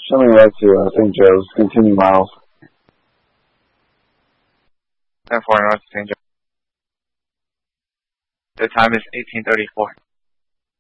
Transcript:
Show me right to St. Joe's. Continue, Miles. 10-4 North St. Joe. The time is 18:34.